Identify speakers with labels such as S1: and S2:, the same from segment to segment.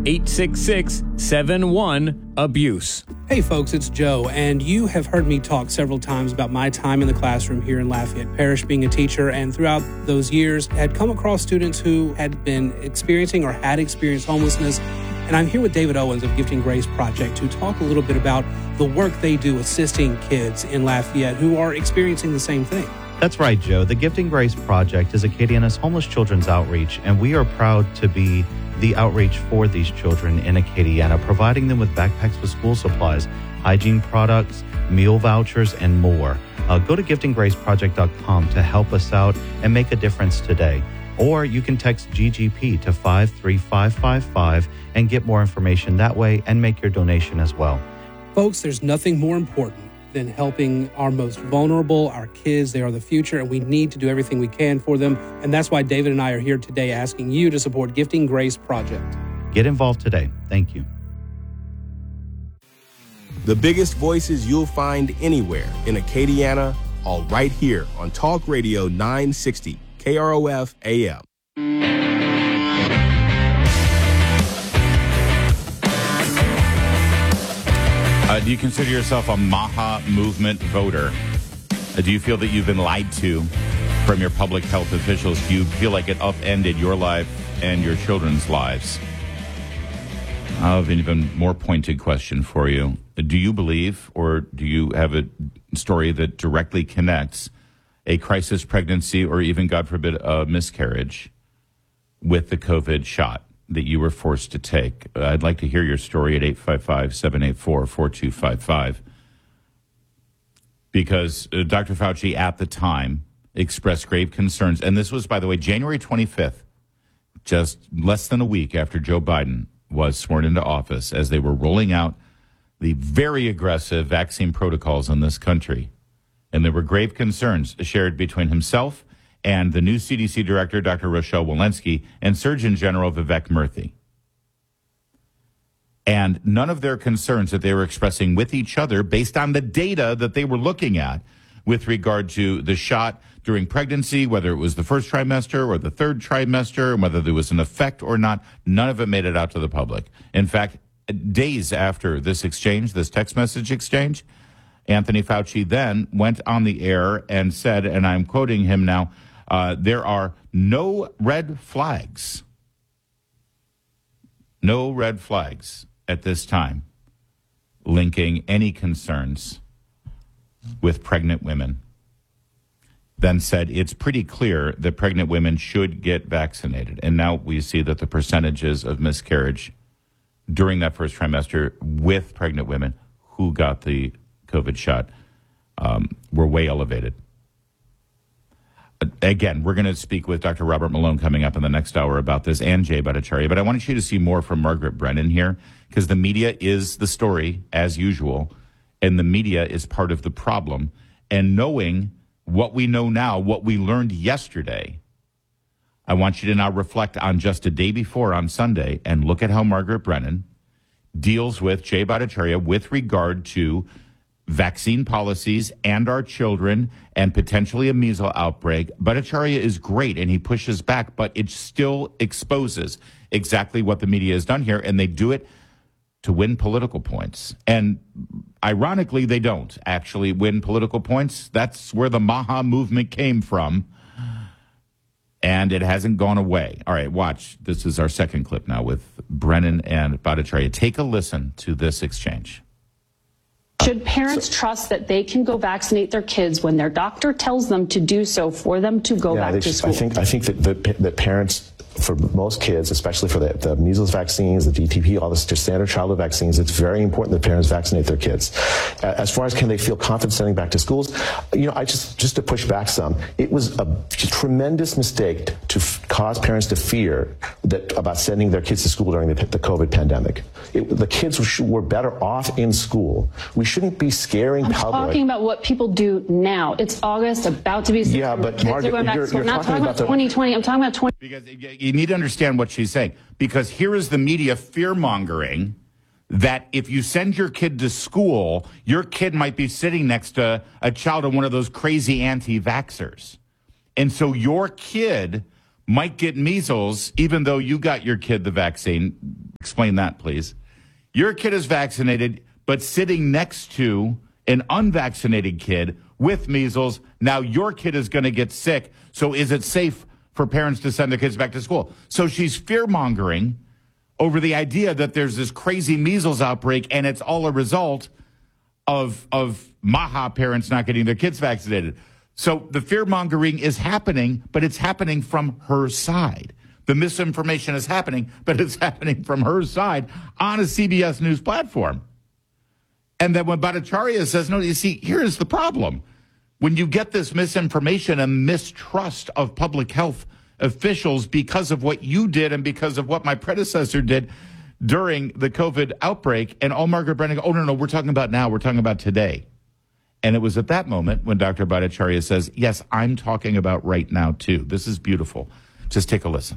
S1: 866-71-ABUSE.
S2: Hey folks, it's Joe, and you have heard me talk several times about my time in the classroom here in Lafayette Parish being a teacher, and throughout those years had come across students who had been experiencing or had experienced homelessness. And I'm here with David Owens of Gifting Grace Project to talk a little bit about the work they do assisting kids in Lafayette who are experiencing the same thing.
S3: That's right, Joe. The Gifting Grace Project is Acadiana's homeless children's outreach, and we are proud to be the outreach for these children in Acadiana, providing them with backpacks with school supplies, hygiene products, meal vouchers, and more. Go to giftinggraceproject.com to help us out and make a difference today. Or you can text GGP to 53555 and get more information that way and make your donation as well.
S2: Folks, there's nothing more important than helping our most vulnerable, our kids. They are the future, and we need to do everything we can for them. And that's why David and I are here today asking you to support Gifting Grace Project.
S3: Get involved today. Thank you.
S4: The biggest voices you'll find anywhere in Acadiana, all right here on Talk Radio 960, KROF AM.
S5: Do you consider yourself a Maha movement voter? Do you feel that you've been lied to from your public health officials? Do you feel like it upended your life and your children's lives? I have an even more pointed question for you. Do you believe, or do you have a story that directly connects a crisis pregnancy or even, God forbid, a miscarriage with the COVID shot that you were forced to take? I'd like to hear your story at 855-784-4255. Because Dr. Fauci at the time expressed grave concerns. And this was, by the way, January 25th, just less than a week after Joe Biden was sworn into office, as they were rolling out the very aggressive vaccine protocols in this country. And there were grave concerns shared between himself and the new CDC director, Dr. Rochelle Walensky, and Surgeon General Vivek Murthy. And none of their concerns that they were expressing with each other, based on the data that they were looking at with regard to the shot during pregnancy, whether it was the first trimester or the third trimester, and whether there was an effect or not, none of it made it out to the public. In fact, days after this exchange, this text message exchange, Anthony Fauci then went on the air and said, and I'm quoting him now, there are no red flags. No red flags at this time linking any concerns with pregnant women. Then said it's pretty clear that pregnant women should get vaccinated. And now we see that the percentages of miscarriage during that first trimester with pregnant women who got the COVID shot were way elevated. Again, we're going to speak with Dr. Robert Malone coming up in the next hour about this, and Jay Bhattacharya. But I wanted you to see more from Margaret Brennan here, because the media is the story, as usual, and the media is part of the problem. And knowing what we know now, what we learned yesterday, I want you to now reflect on just a day before on Sunday and look at how Margaret Brennan deals with Jay Bhattacharya with regard to vaccine policies and our children and potentially a measles outbreak. Bhattacharya is great and he pushes back, but it still exposes exactly what the media has done here, and they do it to win political points. And ironically, they don't actually win political points. That's where the Maha movement came from, and it hasn't gone away. All right, watch. This is our second clip now with Brennan and Bhattacharya. Take a listen to this exchange.
S6: Should parents trust that they can go vaccinate their kids when their doctor tells them to do so for them to go back to school?
S7: I think that parents, for most kids, especially for the measles vaccines, the DTP, all the standard childhood vaccines, it's very important that parents vaccinate their kids. As far as can they feel confident sending back to schools, I just to push back some, it was a tremendous mistake to cause parents to fear about sending their kids to school during the COVID pandemic. The kids were better off in school. We shouldn't be scaring public. I'm
S6: talking about what people do now. It's August, about to be September.
S7: Yeah, but Margaret,
S6: you're not talking about 2020. I'm talking about 20.
S5: Because you need to understand what she's saying. Because here is the media fear-mongering that if you send your kid to school, your kid might be sitting next to a child of one of those crazy anti-vaxxers. And so your kid might get measles even though you got your kid the vaccine. Explain that, please. Your kid is vaccinated, but sitting next to an unvaccinated kid with measles, now your kid is going to get sick. So is it safe for parents to send their kids back to school? So she's fear-mongering over the idea that there's this crazy measles outbreak, and it's all a result of Maha parents not getting their kids vaccinated. So the fear-mongering is happening, but it's happening from her side. The misinformation is happening, but it's happening from her side on a CBS News platform. And then when Bhattacharya says, no, you see, here's the problem. When you get this misinformation and mistrust of public health officials because of what you did and because of what my predecessor did during the COVID outbreak, and Margaret Brennan, oh, no, we're talking about now, we're talking about today. And it was at that moment when Dr. Bhattacharya says, yes, I'm talking about right now, too. This is beautiful. Just take a listen.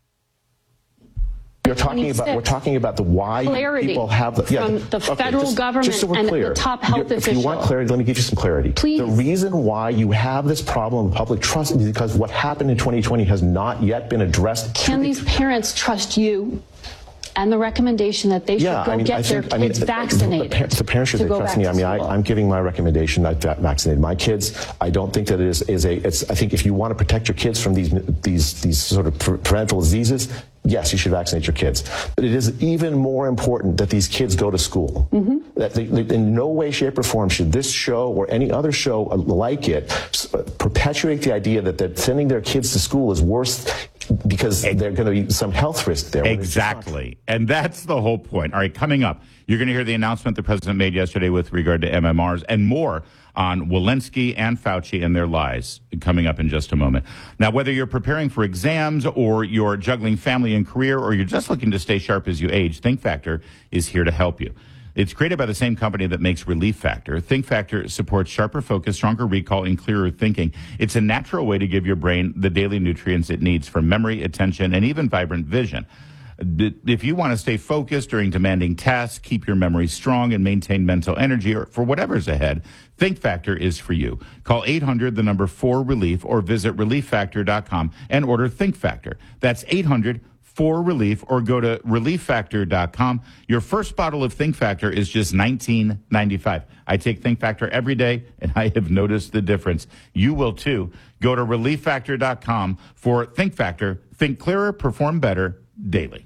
S7: We're talking about the why people have the
S6: federal government
S7: so
S6: and
S7: clear.
S6: The top health official.
S7: If you want clarity, let me give you some clarity.
S6: Please.
S7: The reason why you have this problem of public trust is because what happened in 2020 has not yet been addressed.
S6: Can these parents trust you and the recommendation that they should get their kids vaccinated?
S7: The parents should trust me. I'm giving my recommendation. I've vaccinated my kids. I don't think that I think if you want to protect your kids from these sort of preventable diseases, yes, you should vaccinate your kids. But it is even more important that these kids go to school. Mm-hmm. That in no way, shape, or form should this show or any other show like it perpetuate the idea that sending their kids to school is worse because they're going to be some health risk there.
S5: Exactly. And that's the whole point. All right, coming up, you're going to hear the announcement the president made yesterday with regard to MMRs and more on Walensky and Fauci and their lies coming up in just a moment. Now, whether you're preparing for exams or you're juggling family and career or you're just looking to stay sharp as you age, Think Factor is here to help you. It's created by the same company that makes Relief Factor. Think Factor supports sharper focus, stronger recall, and clearer thinking. It's a natural way to give your brain the daily nutrients it needs for memory, attention, and even vibrant vision. If you want to stay focused during demanding tasks, keep your memory strong, and maintain mental energy or for whatever's ahead, Think Factor is for you. Call 800-4RELIEF or visit ReliefFactor.com and order Think Factor. That's 800-4RELIEF or go to ReliefFactor.com. Your first bottle of Think Factor is just $19.95. I take Think Factor every day, and I have noticed the difference. You will, too. Go to ReliefFactor.com for Think Factor. Think clearer, perform better daily.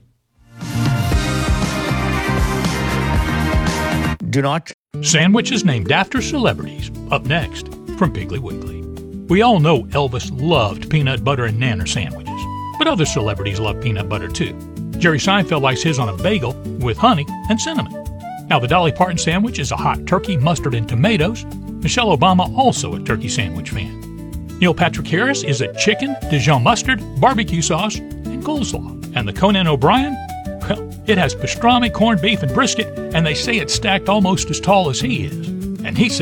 S1: Do not.
S8: Sandwiches named after celebrities. Up next, from Piggly Wiggly. We all know Elvis loved peanut butter and nanner sandwiches, but other celebrities love peanut butter too. Jerry Seinfeld likes his on a bagel with honey and cinnamon. Now, the Dolly Parton sandwich is a hot turkey, mustard, and tomatoes. Michelle Obama, also a turkey sandwich fan. Neil Patrick Harris is a chicken, Dijon mustard, barbecue sauce, and coleslaw. And the Conan O'Brien? Well, it has pastrami, corned beef, and brisket, and they say it's stacked almost as tall as he is. And he's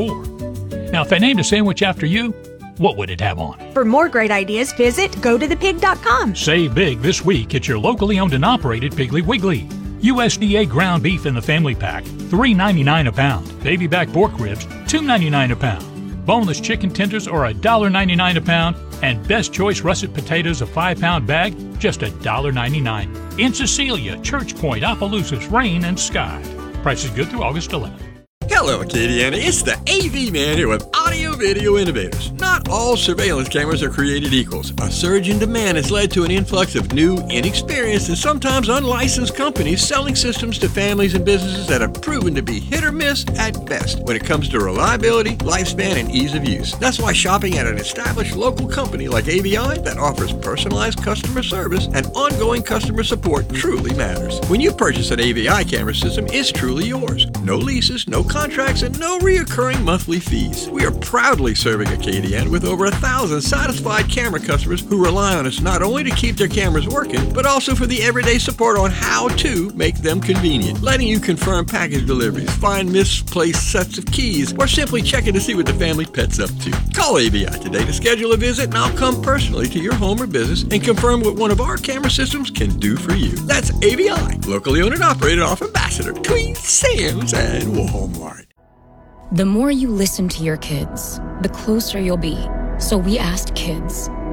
S8: 6'4". Now, if they named a sandwich after you, what would it have on it?
S9: For more great ideas, visit gotothepig.com.
S8: Save big this week at your locally owned and operated Piggly Wiggly. USDA ground beef in the family pack, $3.99 a pound. Baby back pork ribs, $2.99 a pound. Boneless chicken tenders are $1.99 a pound. And Best Choice russet potatoes, a 5-pound bag, just $1.99. In Cecilia, Church Point, Opelousas, Rain, and Sky. Price is good through August 11th.
S10: Hello, Acadiana. It's the AV Man here with Audio Video Innovators. Not all surveillance cameras are created equals. A surge in demand has led to an influx of new, inexperienced, and sometimes unlicensed companies selling systems to families and businesses that have proven to be hit or miss at best when it comes to reliability, lifespan, and ease of use. That's why shopping at an established local company like AVI that offers personalized customer service and ongoing customer support truly matters. When you purchase an AVI camera system, it's truly yours. No leases, no contracts, and no reoccurring monthly fees. We are proudly serving Acadiana with over 1,000 satisfied camera customers who rely on us not only to keep their cameras working, but also for the everyday support on how to make them convenient, letting you confirm package deliveries, find misplaced sets of keys, or simply checking to see what the family pet's up to. Call AVI today to schedule a visit, and I'll come personally to your home or business and confirm what one of our camera systems can do for you. That's AVI, locally owned and operated off Ambassador, between Sam's and Walmart.
S11: The more you listen to your kids, the closer you'll be. So we asked kids,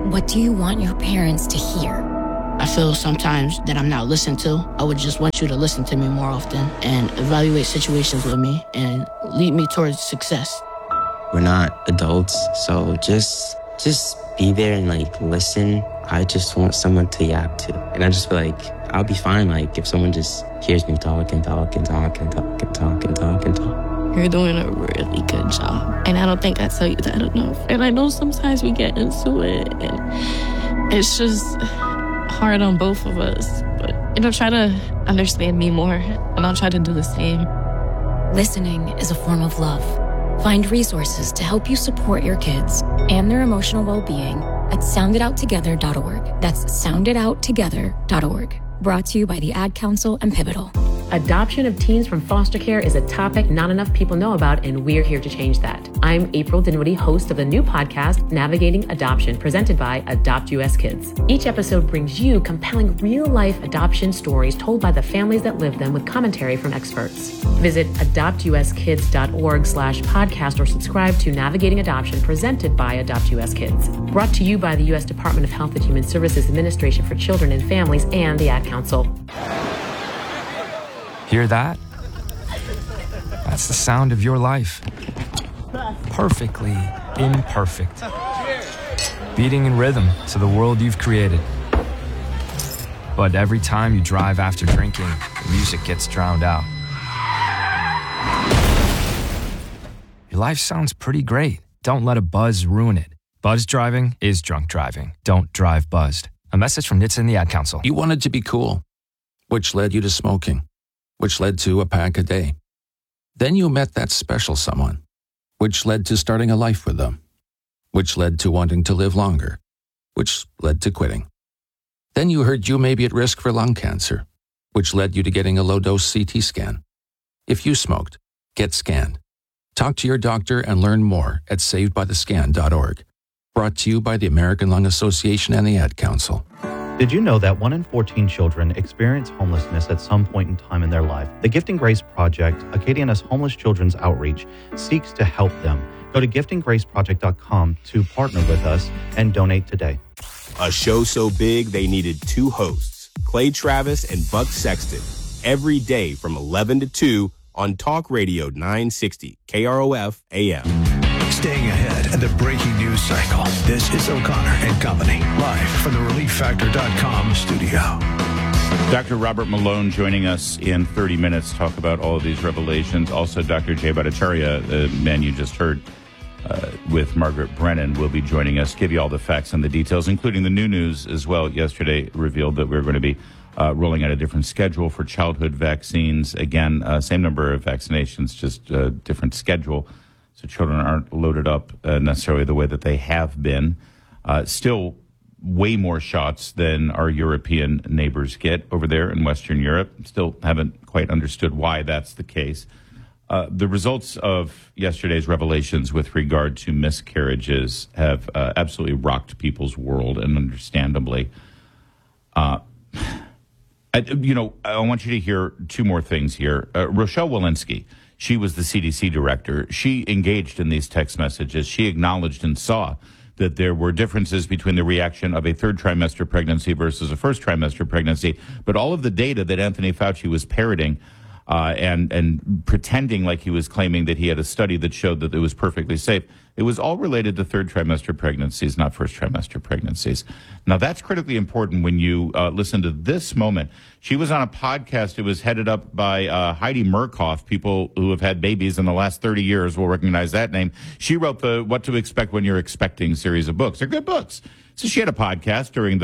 S1: What do you want your parents to hear?
S11: I feel sometimes that I'm not listened to. I would just want you to listen to me more often and evaluate situations with me and lead me towards success.
S12: We're not adults, so just be there and listen. I just want someone to yap to. And I just feel like I'll be fine if someone just hears me talk and talk and talk and talk and talk and talk and talk.
S13: You're doing a really good job. And I don't think I tell you that enough. And I know sometimes we get into it and it's just hard on both of us. But, try to understand me more and I'll try to do the same.
S1: Listening is a form of love. Find resources to help you support your kids and their emotional well-being at sounditouttogether.org. That's sounditouttogether.org. Brought to you by the Ad Council and Pivotal.
S14: Adoption of teens from foster care is a topic not enough people know about, and we're here to change that. I'm April Dinwiddie, host of the new podcast, Navigating Adoption, presented by Adopt US Kids. Each episode brings you compelling real-life adoption stories told by the families that live them with commentary from experts. Visit adoptuskids.org/podcast or subscribe to Navigating Adoption, presented by Adopt US Kids. Brought to you by the U.S. Department of Health and Human Services Administration for Children and Families and the Ad Council.
S15: Hear that? That's the sound of your life. Perfectly imperfect. Beating in rhythm to the world you've created. But every time you drive after drinking, the music gets drowned out. Your life sounds pretty great. Don't let a buzz ruin it. Buzz driving is drunk driving. Don't drive buzzed. A message from NHTSA and the Ad Council.
S16: You wanted to be cool, which led you to smoking, which led to a pack a day. Then you met that special someone, which led to starting a life with them, which led to wanting to live longer, which led to quitting. Then you heard you may be at risk for lung cancer, which led you to getting a low-dose CT scan. If you smoked, get scanned. Talk to your doctor and learn more at savedbythescan.org. Brought to you by the American Lung Association and the Ad Council.
S3: Did you know that 1 in 14 children experience homelessness at some point in time in their life? The Gifting Grace Project, Acadiana's homeless children's outreach, seeks to help them. Go to giftinggraceproject.com to partner with us and donate today.
S4: A show so big they needed two hosts, Clay Travis and Buck Sexton, every day from 11 to 2 on Talk Radio 960 KROF AM.
S17: Staying ahead in the breaking news cycle. This is O'Connor and Company, live from the ReliefFactor.com studio.
S5: Dr. Robert Malone joining us in 30 minutes to talk about all of these revelations. Also, Dr. Jay Bhattacharya, the man you just heard with Margaret Brennan, will be joining us, give you all the facts and the details, including the new news as well. Yesterday revealed that we're going to be rolling out a different schedule for childhood vaccines. Again, same number of vaccinations, just a different schedule. So children aren't loaded up necessarily the way that they have been. Still way more shots than our European neighbors get over there in Western Europe. Still haven't quite understood why that's the case. The results of yesterday's revelations with regard to miscarriages have absolutely rocked people's world, and understandably. I want you to hear two more things here. Rochelle Walensky, she was the CDC director. She engaged in these text messages. She acknowledged and saw that there were differences between the reaction of a third trimester pregnancy versus a first trimester pregnancy. But all of the data that Anthony Fauci was parroting and pretending like he was claiming that he had a study that showed that it was perfectly safe, it was all related to third trimester pregnancies, not first trimester pregnancies. Now, that's critically important when you listen to this moment. She was on a podcast. It was headed up by Heidi Murkoff. People who have had babies in the last 30 years will recognize that name. She wrote the What to Expect When You're Expecting series of books. They're good books. So she had a podcast during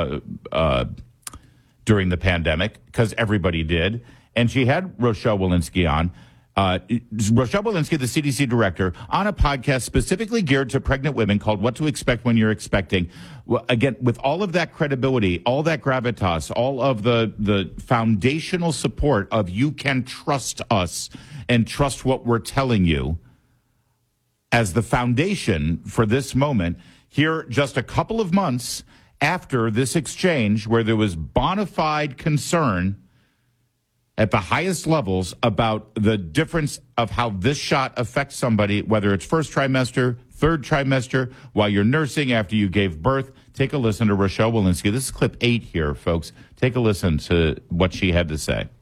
S5: the pandemic, because everybody did. And she had Rochelle Walensky on. Rochelle Walensky, the CDC director, on a podcast specifically geared to pregnant women called What to Expect When You're Expecting. Well, again, with all of that credibility, all that gravitas, all of the foundational support of you can trust us and trust what we're telling you as the foundation for this moment, here just a couple of months after this exchange where there was bona fide concern at the highest levels about the difference of how this shot affects somebody, whether it's first trimester, third trimester, while you're nursing, after you gave birth. Take a listen to Rochelle Walensky. This is clip 8 here, folks. Take a listen to what she had to say.